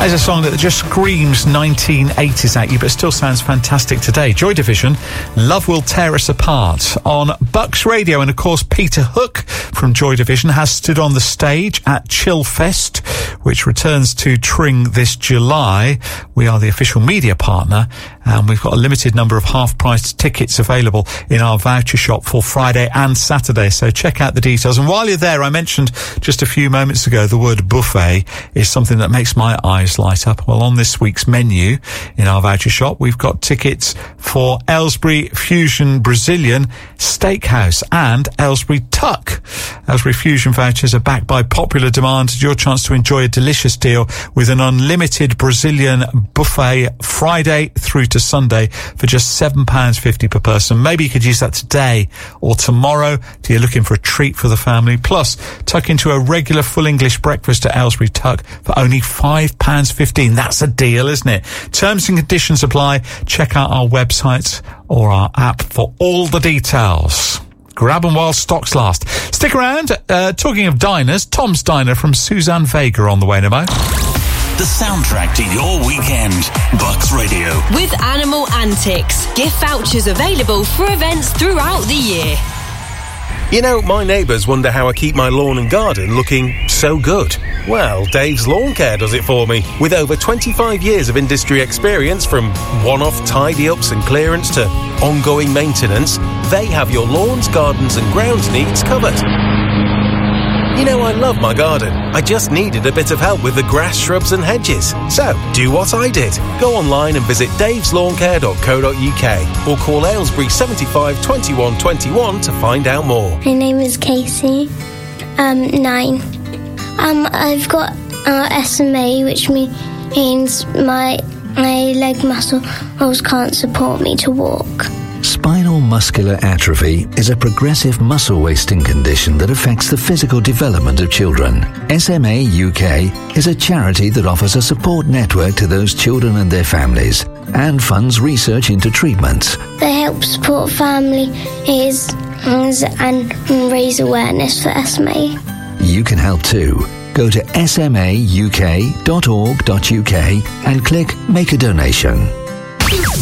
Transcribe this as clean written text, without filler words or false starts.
There's a song that just screams 1980s at you, but still sounds fantastic today. Joy Division, Love Will Tear Us Apart on Bucks Radio. And, of course, Peter Hook from Joy Division has stood on the stage at Chillfest, which returns to Tring this July. We are the official media partner, and we've got a limited number of half-price tickets available in our voucher shop for Friday and Saturday. So check out the details. And while you're there, I mentioned just a few moments ago the word buffet is something that makes my eyes light up. Well, on this week's menu in our voucher shop, we've got tickets for Aylesbury Fusion Brazilian Steakhouse and Aylesbury Tuck. Aylesbury Fusion vouchers are backed by popular demand. It's your chance to enjoy a delicious deal with an unlimited Brazilian buffet Friday through to Sunday for just £7.50 per person. Maybe you could use that today or tomorrow if you're looking for a treat for the family. Plus, tuck into a regular full English breakfast at Aylesbury Tuck for only £5.15. That's a deal, isn't it? Terms and conditions apply. Check out our website or our app for all the details. Grab them while stocks last. Stick around. Talking of diners, Tom's Diner from Suzanne Vega on the way in a moment. The soundtrack to your weekend. Bucks Radio. With Animal Antics. Gift vouchers available for events throughout the year. You know, my neighbours wonder how I keep my lawn and garden looking so good. Well, Dave's Lawn Care does it for me. With over 25 years of industry experience, from one-off tidy-ups and clearance to ongoing maintenance, they have your lawns, gardens and grounds needs covered. You know, I love my garden. I just needed a bit of help with the grass, shrubs and hedges. So, do what I did. Go online and visit daveslawncare.co.uk or call Aylesbury 75 21 21 to find out more. My name is Casey. 9. I've got SMA, which means my leg muscles can't support me to walk. Spinal muscular atrophy is a progressive muscle wasting condition that affects the physical development of children. SMA UK is a charity that offers a support network to those children and their families and funds research into treatments. They help support families and raise awareness for SMA. You can help too. Go to smauk.org.uk and click Make a Donation.